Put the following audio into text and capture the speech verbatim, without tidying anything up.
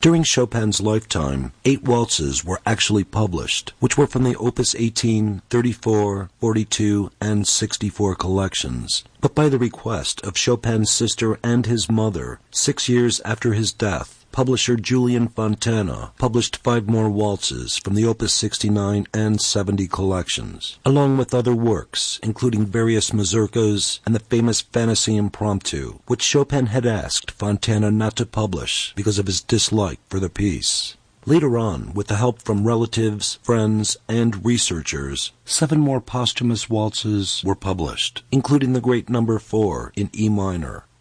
During Chopin's lifetime, eight waltzes were actually published, which were from the Opus eighteen, thirty-four, forty-two, and sixty-four collections. But by the request of Chopin's sister and his mother, six years after his death, publisher Julian Fontana published five more waltzes from the Opus sixty-nine and seventy collections, along with other works, including various mazurkas and the famous Fantasy Impromptu, which Chopin had asked Fontana not to publish because of his dislike for the piece. Later on, with the help from relatives, friends, and researchers, seven more posthumous waltzes were published, including the great number four in E minor,